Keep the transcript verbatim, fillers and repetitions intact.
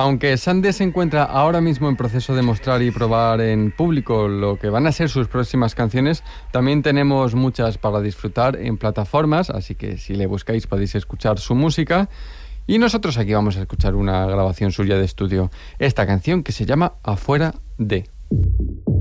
Aunque Sande se encuentra ahora mismo en proceso de mostrar y probar en público lo que van a ser sus próximas canciones, también tenemos muchas para disfrutar en plataformas, así que si le buscáis podéis escuchar su música. Y nosotros aquí vamos a escuchar una grabación suya de estudio, esta canción que se llama Afuera de...